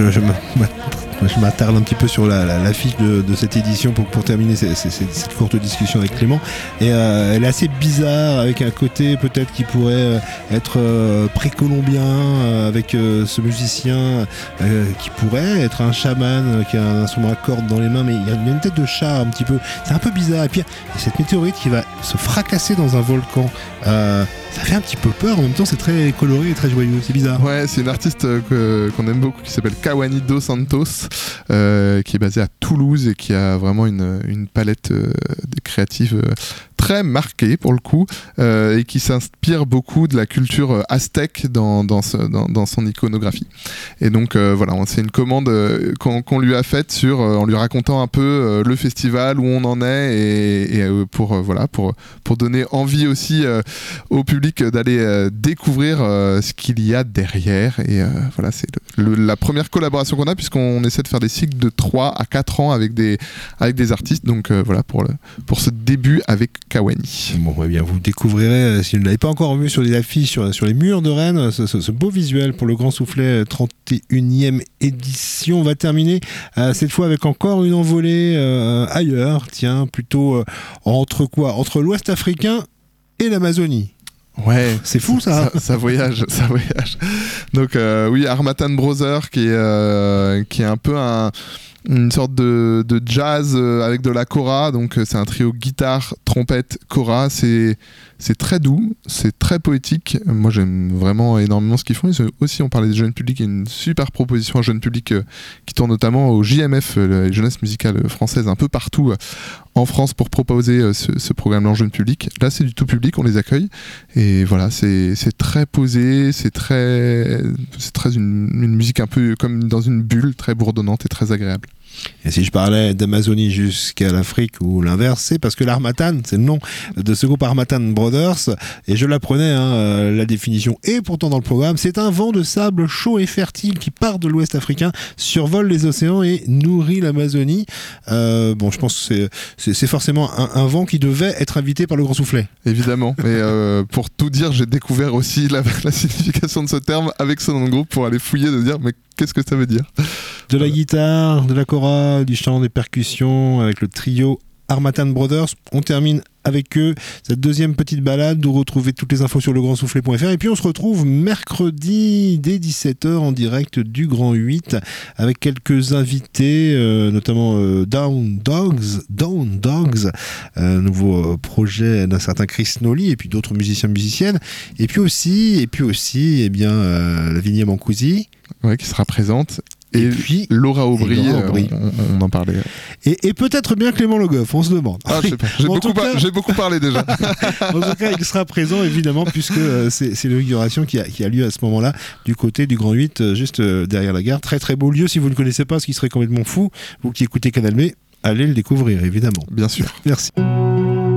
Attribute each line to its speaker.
Speaker 1: je m'attarde un petit peu sur la fiche de cette édition pour terminer cette courte discussion avec Clément. Et elle est assez bizarre, avec un côté peut-être qui pourrait être précolombien, avec ce musicien qui pourrait être un chaman qui a un instrument à cordes dans les mains, mais il y a une tête de chat un petit peu. C'est un peu bizarre. Et puis il y a cette météorite qui va se fracasser dans un volcan. Ça fait un petit peu peur, en même temps c'est très coloré et très joyeux, c'est bizarre.
Speaker 2: Ouais, c'est une artiste qu'on aime beaucoup qui s'appelle Kawani Dos Santos, qui est basée à Toulouse et qui a vraiment une palette créative très marquée pour le coup, et qui s'inspire beaucoup de la culture aztèque dans son iconographie. Et donc voilà, c'est une commande qu'on lui a faite en lui racontant un peu le festival, où on en est, et pour donner envie aussi au public d'aller découvrir ce qu'il y a derrière. Et voilà, c'est la première collaboration qu'on a, puisqu'on essaie de faire des cycles de 3 à 4 ans avec des artistes. Donc voilà pour ce début avec Kawani.
Speaker 1: Bon, eh bien, vous découvrirez, si vous ne l'avez pas encore vu sur les affiches, sur les murs de Rennes, ce beau visuel pour le Grand Soufflet 31e édition. On va terminer cette fois avec encore une envolée ailleurs, tiens, plutôt entre l'Ouest africain et l'Amazonie.
Speaker 2: Ouais,
Speaker 1: c'est fou ça.
Speaker 2: Ça voyage. Donc oui, Harmattan Brothers qui est un peu une sorte de jazz avec de la kora. Donc c'est un trio guitare, trompette, kora. C'est très doux, c'est très poétique. Moi j'aime vraiment énormément ce qu'ils font. Aussi, on parlait des jeunes publics, il y a une super proposition à jeunes publics qui tourne notamment au JMF, la jeunesse musicale française, un peu partout en France, pour proposer ce programme-là en jeune public. Là c'est du tout public, on les accueille. Et voilà, c'est très posé, c'est très une musique un peu comme dans une bulle, très bourdonnante et très agréable.
Speaker 1: Et si je parlais d'Amazonie jusqu'à l'Afrique ou l'inverse, c'est parce que l'Harmattan, c'est le nom de ce groupe Harmattan Brothers, et je l'apprenais, la définition est pourtant dans le programme. C'est un vent de sable chaud et fertile qui part de l'Ouest africain, survole les océans et nourrit l'Amazonie. Bon, je pense que c'est forcément un vent qui devait être invité par le Grand Soufflet.
Speaker 2: Évidemment, mais pour tout dire, j'ai découvert aussi la signification de ce terme avec ce nom de groupe pour aller fouiller, de dire mais qu'est-ce que ça veut dire ?
Speaker 1: De la guitare, de la kora, du chant, des percussions, avec le trio Harmattan Brothers. On termine avec eux cette deuxième petite balade. Vous retrouvez toutes les infos sur legrandsoufflet.fr. Et puis on se retrouve mercredi dès 17h en direct du Grand 8 avec quelques invités, notamment Down Dogs, nouveau projet d'un certain Chris Nolly, et puis d'autres musiciennes. Et puis aussi Lavinia Mancusi.
Speaker 2: Ouais, qui sera présente. Et puis Laura Aubry, on en parlait.
Speaker 1: Et peut-être bien Clément Le Goff, on se demande.
Speaker 2: Ah, je sais pas. J'ai beaucoup parlé déjà.
Speaker 1: En tout cas, il sera présent évidemment, puisque c'est l'inauguration qui a lieu à ce moment-là, du côté du Grand 8, juste derrière la gare. Très très beau lieu, si vous ne connaissez pas, ce qui serait complètement fou, vous qui écoutez Canal B, allez le découvrir évidemment.
Speaker 2: Bien sûr.
Speaker 1: Merci.